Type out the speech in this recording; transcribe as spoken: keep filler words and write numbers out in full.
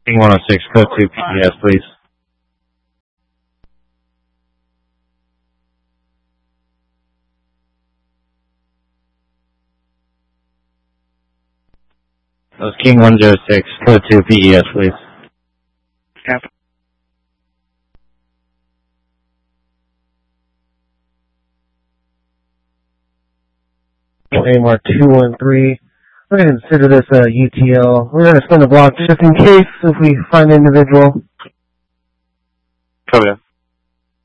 King one oh six, code two P D S, please. That was King one oh six, code two P D S, please. Captain. A M R two one three. We're going to consider this a U T L. We're going to send a block just in case if we find the individual. Copy that.